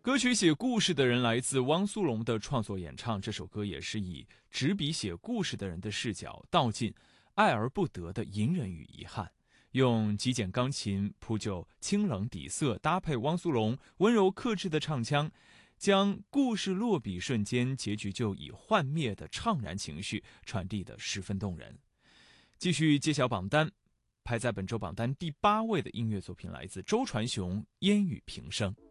歌曲《写故事的人》来自汪苏泷的创作演唱，这首歌也是以执笔写故事的人的视角，道尽爱而不得的隐忍与遗憾，用极简钢琴铺就清冷底色，搭配汪苏泷温柔克制的唱腔，将故事落笔瞬间，结局就已幻灭的怅然情绪传递得十分动人。继续揭晓榜单，排在本周榜单第8位的音乐作品来自周传雄《烟雨平生》。